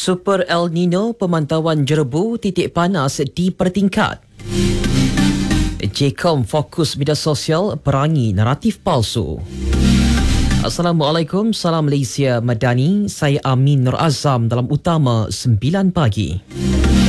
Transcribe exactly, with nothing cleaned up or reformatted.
Super El Nino, pemantauan jerebu titik panas dipertingkat. Jcom fokus media sosial perangi naratif palsu. Assalamualaikum, salam Malaysia Madani. Saya Amin Nur Azam dalam Utama sembilan pagi.